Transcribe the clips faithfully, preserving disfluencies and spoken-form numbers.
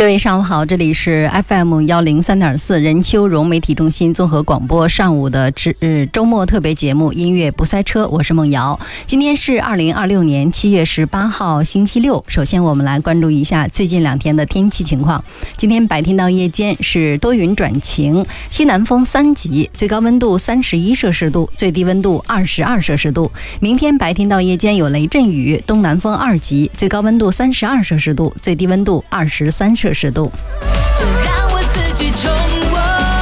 位上午好，这里是 F M 一零三点四任丘荣媒体中心综合广播上午的之、呃、周末特别节目音乐不塞车，我是梦瑶。今天是二零二六年七月十八号星期六。首先我们来关注一下最近两天的天气情况。今天白天到夜间是多云转晴，西南风三级，最高温度三十一摄氏度，最低温度二十二摄氏度。明天白天到夜间有雷阵雨，东南风二级，最高温度三十二摄氏度，最低温度二十三摄氏度。 就让我自己冲过，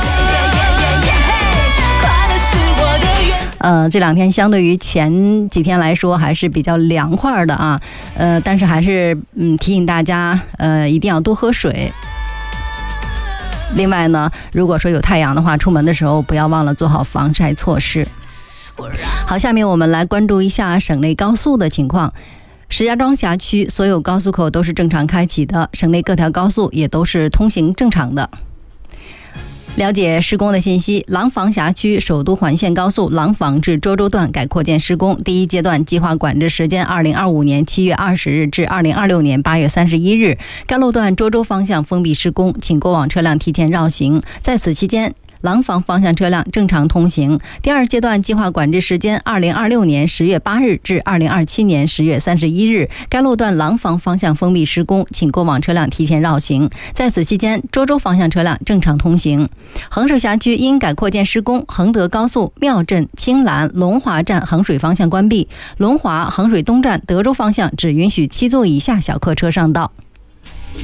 快乐是我的缘。 呃，这两天相对于前几天来说还是比较凉快的啊，呃，但是还是嗯提醒大家，呃，一定要多喝水。另外呢，如果说有太阳的话，出门的时候不要忘了做好防晒措施。好，下面我们来关注一下省内高速的情况。石家庄辖区所有高速口都是正常开启的，省内各条高速也都是通行正常的。了解施工的信息，廊坊辖区首都环线高速廊坊至涿州段改扩建施工，第一阶段计划管制时间二零二五年七月二十日至二零二六年八月三十一日，该路段涿州方向封闭施工，请过往车辆提前绕行，在此期间廊坊方向车辆正常通行。第二阶段计划管制时间二零二六年十月八日至二零二七年十月三十一日，该路段廊坊方向封闭施工，请过往车辆提前绕行，在此期间涿州方向车辆正常通行。衡水辖区因改扩建施工，衡德高速庙镇、青兰、龙华站衡水方向关闭，龙华、衡水东站德州方向只允许七座以下小客车上道。